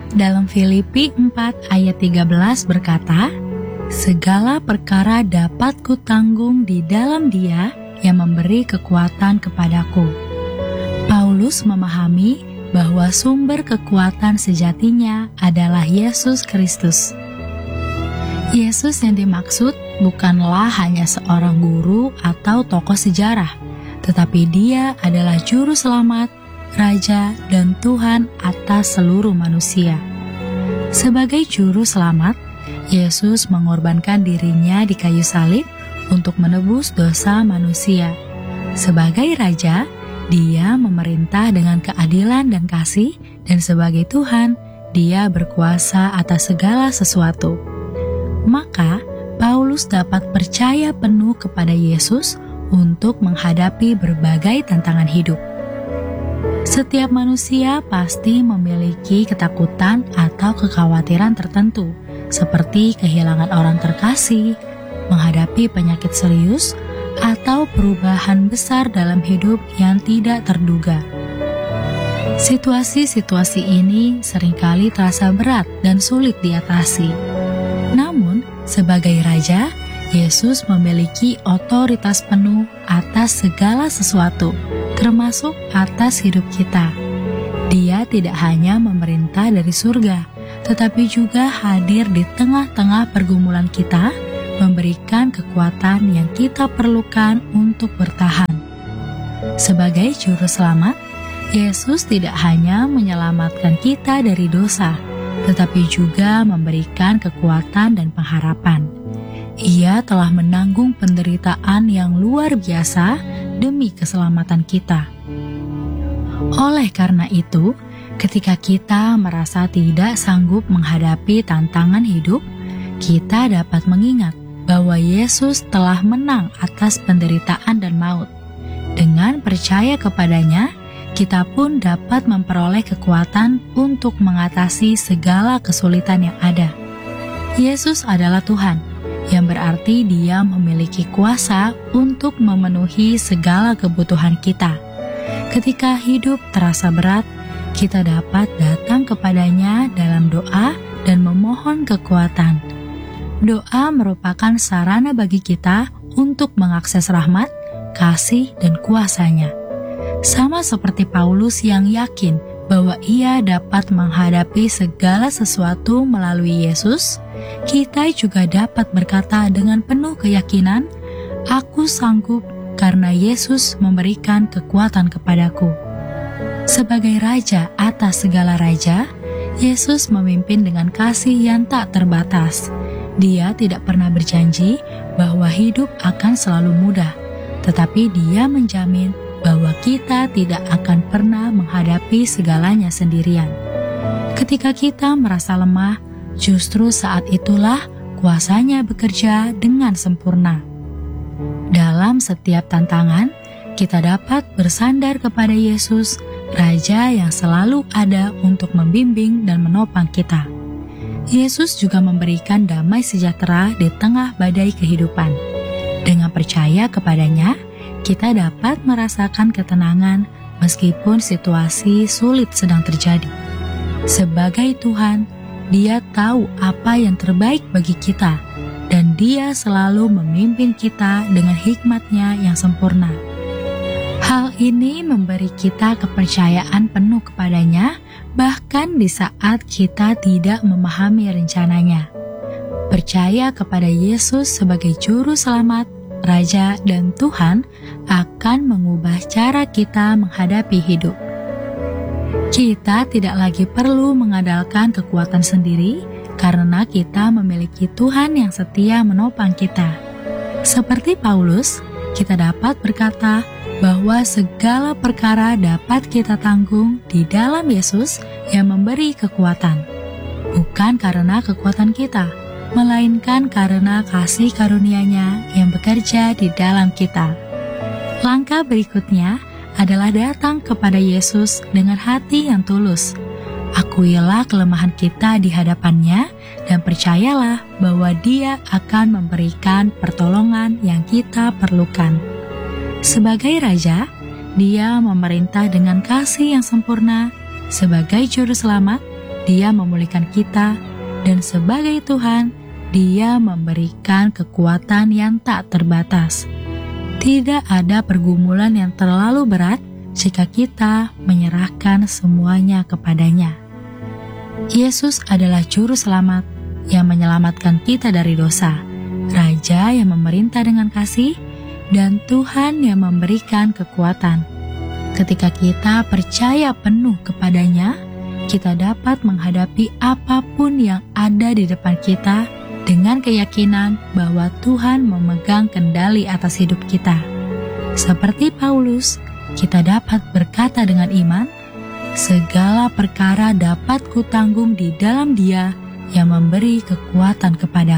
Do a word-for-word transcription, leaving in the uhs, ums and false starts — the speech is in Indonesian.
Dalam Filipi empat ayat tiga belas berkata, "Segala perkara dapat kutanggung di dalam Dia yang memberi kekuatan kepadaku." Paulus memahami bahwa sumber kekuatan sejatinya adalah Yesus Kristus. Yesus yang dimaksud bukanlah hanya seorang guru atau tokoh sejarah, tetapi Dia adalah juru selamat, Raja, dan Tuhan atas seluruh manusia. Sebagai juru selamat, Yesus mengorbankan dirinya di kayu salib untuk menebus dosa manusia. Sebagai Raja, Dia memerintah dengan keadilan dan kasih, dan sebagai Tuhan, Dia berkuasa atas segala sesuatu. Maka, Paulus dapat percaya penuh kepada Yesus untuk menghadapi berbagai tantangan hidup. Setiap manusia pasti memiliki ketakutan atau kekhawatiran tertentu, seperti kehilangan orang terkasih, menghadapi penyakit serius, atau perubahan besar dalam hidup yang tidak terduga. Situasi-situasi ini seringkali terasa berat dan sulit diatasi. Namun, sebagai Raja, Yesus memiliki otoritas penuh atas segala sesuatu, termasuk atas hidup kita. Dia tidak hanya memerintah dari surga, tetapi juga hadir di tengah-tengah pergumulan kita, memberikan kekuatan yang kita perlukan untuk bertahan. Sebagai juru selamat, Yesus tidak hanya menyelamatkan kita dari dosa, tetapi juga memberikan kekuatan dan pengharapan. Ia telah menanggung penderitaan yang luar biasa demi keselamatan kita. Oleh karena itu, ketika kita merasa tidak sanggup menghadapi tantangan hidup, kita dapat mengingat bahwa Yesus telah menang atas penderitaan dan maut. Dengan percaya kepadanya, kita pun dapat memperoleh kekuatan untuk mengatasi segala kesulitan yang ada. Yesus adalah Tuhan, yang berarti Dia memiliki kuasa untuk memenuhi segala kebutuhan kita. Ketika hidup terasa berat, kita dapat datang kepadanya dalam doa dan memohon kekuatan. Doa merupakan sarana bagi kita untuk mengakses rahmat, kasih, dan kuasa-Nya. Sama seperti Paulus yang yakin bahwa ia dapat menghadapi segala sesuatu melalui Yesus, kita juga dapat berkata dengan penuh keyakinan, "Aku sanggup karena Yesus memberikan kekuatan kepadaku." Sebagai Raja atas segala raja, Yesus memimpin dengan kasih yang tak terbatas. Dia tidak pernah berjanji bahwa hidup akan selalu mudah, tetapi Dia menjamin bahwa kita tidak akan pernah menghadapi segalanya sendirian. Ketika kita merasa lemah, justru saat itulah kuasa-Nya bekerja dengan sempurna. Dalam setiap tantangan, kita dapat bersandar kepada Yesus, Raja yang selalu ada untuk membimbing dan menopang kita. Yesus juga memberikan damai sejahtera di tengah badai kehidupan. Dengan percaya kepadanya, kita dapat merasakan ketenangan meskipun situasi sulit sedang terjadi. Sebagai Tuhan, Dia tahu apa yang terbaik bagi kita, dan Dia selalu memimpin kita dengan hikmat-Nya yang sempurna. Hal ini memberi kita kepercayaan penuh kepadanya, bahkan di saat kita tidak memahami rencananya. Percaya kepada Yesus sebagai Juru Selamat, Raja, dan Tuhan akan mengubah cara kita menghadapi hidup. Kita tidak lagi perlu mengandalkan kekuatan sendiri, karena kita memiliki Tuhan yang setia menopang kita. Seperti Paulus, kita dapat berkata bahwa segala perkara dapat kita tanggung di dalam Yesus yang memberi kekuatan. Bukan karena kekuatan kita, melainkan karena kasih karunia-Nya yang bekerja di dalam kita. Langkah berikutnya adalah datang kepada Yesus dengan hati yang tulus. Akuilah kelemahan kita di hadapan-Nya dan percayalah bahwa Dia akan memberikan pertolongan yang kita perlukan. Sebagai Raja, Dia memerintah dengan kasih yang sempurna. Sebagai Juru Selamat, Dia memulihkan kita, dan sebagai Tuhan, Dia memberikan kekuatan yang tak terbatas. Tidak ada pergumulan yang terlalu berat jika kita menyerahkan semuanya kepadanya. Yesus adalah Juru Selamat yang menyelamatkan kita dari dosa, Raja yang memerintah dengan kasih, dan Tuhan yang memberikan kekuatan. Ketika kita percaya penuh kepadanya, kita dapat menghadapi apapun yang ada di depan kita dengan keyakinan bahwa Tuhan memegang kendali atas hidup kita. Seperti Paulus, kita dapat berkata dengan iman, "Segala perkara dapat kutanggung di dalam Dia yang memberi kekuatan kepadaku."